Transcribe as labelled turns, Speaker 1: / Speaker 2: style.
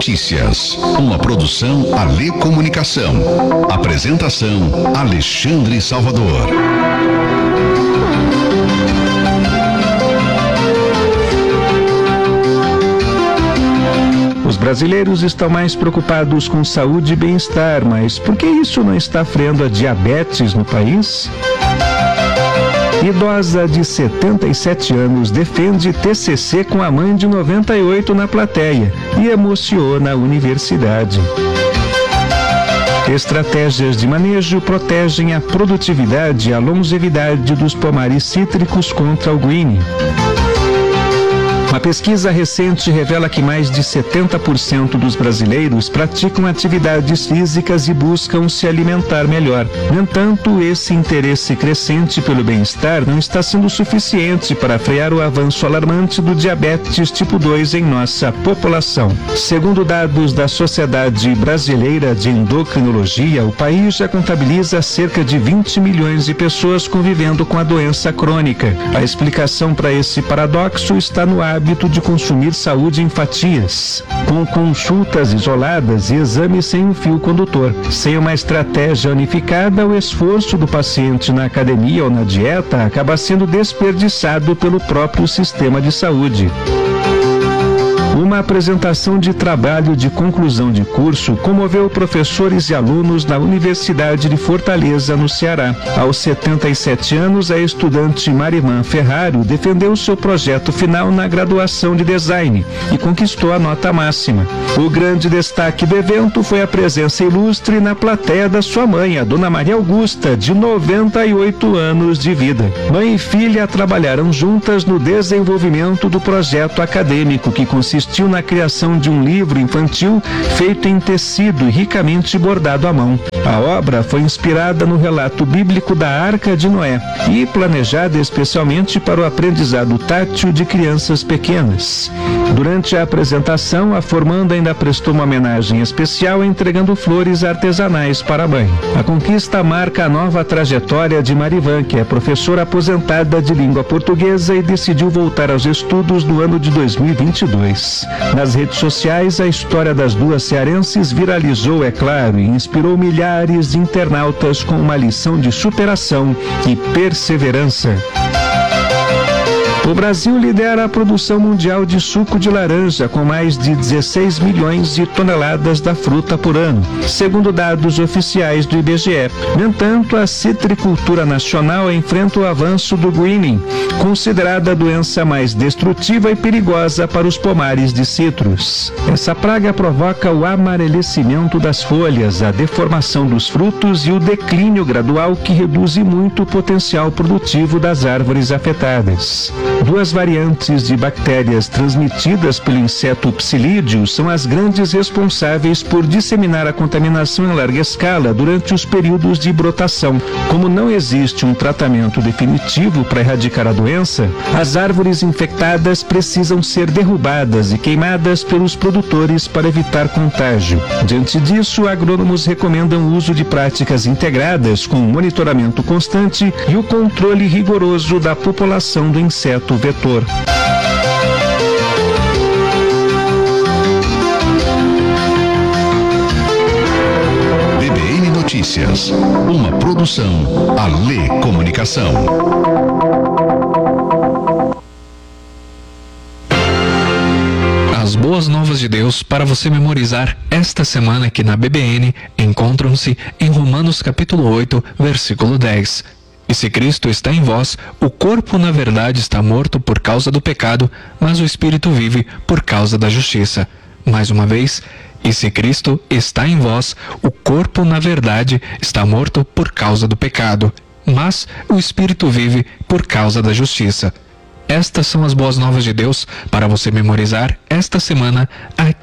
Speaker 1: Notícias, uma produção Alê Comunicação. Apresentação Alexandre Salvador.
Speaker 2: Os brasileiros estão mais preocupados com saúde e bem-estar, mas por que isso não está freando a diabetes no país? Idosa de 77 anos defende TCC com a mãe de 98 na plateia e emociona a universidade. Estratégias de manejo protegem a produtividade e a longevidade dos pomares cítricos contra o greening. Uma pesquisa recente revela que mais de 70% dos brasileiros praticam atividades físicas e buscam se alimentar melhor. No entanto, esse interesse crescente pelo bem-estar não está sendo suficiente para frear o avanço alarmante do diabetes tipo 2 em nossa população. Segundo dados da Sociedade Brasileira de Endocrinologia, o país já contabiliza cerca de 20 milhões de pessoas convivendo com a doença crônica. A explicação para esse paradoxo está no hábito de consumir saúde em fatias, com consultas isoladas e exames sem um fio condutor. Sem uma estratégia unificada, o esforço do paciente na academia ou na dieta acaba sendo desperdiçado pelo próprio sistema de saúde. Uma apresentação de trabalho de conclusão de curso comoveu professores e alunos na Universidade de Fortaleza, no Ceará. Aos 77 anos, a estudante Marivan Ferraro defendeu seu projeto final na graduação de design e conquistou a nota máxima. O grande destaque do evento foi a presença ilustre na plateia da sua mãe, a dona Maria Augusta, de 98 anos de vida. Mãe e filha trabalharam juntas no desenvolvimento do projeto acadêmico, que consistiu na criação de um livro infantil feito em tecido e ricamente bordado à mão. A obra foi inspirada no relato bíblico da Arca de Noé e planejada especialmente para o aprendizado tátil de crianças pequenas. Durante a apresentação, a formanda ainda prestou uma homenagem especial entregando flores artesanais para a mãe. A conquista marca a nova trajetória de Marivan, que é professora aposentada de língua portuguesa e decidiu voltar aos estudos no ano de 2022. Nas redes sociais, a história das duas cearenses viralizou, é claro, e inspirou milhares de internautas com uma lição de superação e perseverança. O Brasil lidera a produção mundial de suco de laranja, com mais de 16 milhões de toneladas da fruta por ano, segundo dados oficiais do IBGE. No entanto, a citricultura nacional enfrenta o avanço do greening, considerada a doença mais destrutiva e perigosa para os pomares de citros. Essa praga provoca o amarelecimento das folhas, a deformação dos frutos e o declínio gradual que reduz muito o potencial produtivo das árvores afetadas. Duas variantes de bactérias transmitidas pelo inseto psilídeo são as grandes responsáveis por disseminar a contaminação em larga escala durante os períodos de brotação. Como não existe um tratamento definitivo para erradicar a doença, as árvores infectadas precisam ser derrubadas e queimadas pelos produtores para evitar contágio. Diante disso, agrônomos recomendam o uso de práticas integradas com monitoramento constante e o controle rigoroso da população do inseto vetor.
Speaker 1: BBN Notícias, uma produção Alê Comunicação.
Speaker 3: As boas novas de Deus para você memorizar esta semana aqui na BBN encontram-se em Romanos capítulo 8, versículo 10. E se Cristo está em vós, o corpo na verdade está morto por causa do pecado, mas o espírito vive por causa da justiça. Mais uma vez, e se Cristo está em vós, o corpo na verdade está morto por causa do pecado, mas o espírito vive por causa da justiça. Estas são as boas novas de Deus para você memorizar esta semana aqui